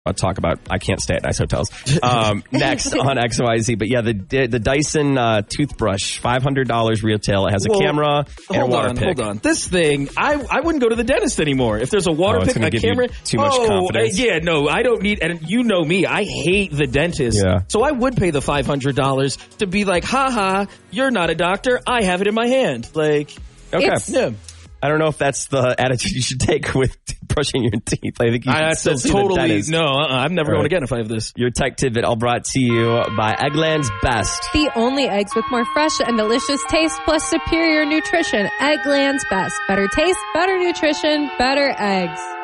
I'll talk about. I can't stay at nice hotels. Next on XYZ, but yeah, the Dyson toothbrush, $500 retail. It has a camera and a water pick. Hold on. This thing, I wouldn't go to the dentist anymore if there's a water pick, a camera. Too much confidence. Yeah, no, I don't need. And you know me, I hate the dentist. Yeah. So I would pay the $500 to be like, ha, you're not a doctor. I have it in my hand. Like, okay. Yeah. I don't know if that's the attitude you should take with brushing your teeth. I think you should still see the dentist. No, I'm never going again if I have this. Your tech tidbit all brought to you by Eggland's Best. The only eggs with more fresh and delicious taste plus superior nutrition. Eggland's Best. Better taste, better nutrition, better eggs.